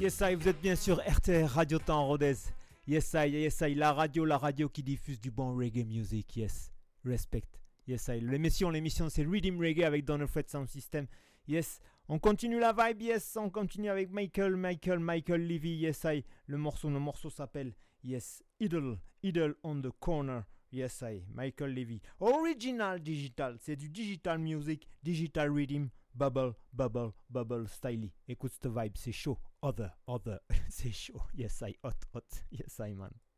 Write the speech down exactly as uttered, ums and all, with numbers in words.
Yes, I, vous êtes bien sur R T R Radio Temps Rodez. Yes, I, yes, I, la radio, la radio qui diffuse du bon reggae music. Yes, respect. Yes, I, l'émission, l'émission, c'est Rhythm Reggae avec Donald Fred Sound System. Yes, on continue la vibe. Yes, on continue avec Michael, Michael, Michael Levy. Yes, I, le morceau, le morceau s'appelle Yes, Idle, Idle on the Corner. Yes, I, Michael Levy. Original digital, c'est du digital music, digital rhythm. Bubble, bubble, bubble, styly. Écoute cette vibe, c'est chaud. Other, other, c'est chaud. Yes, I, hot, hot. Yes, I, man.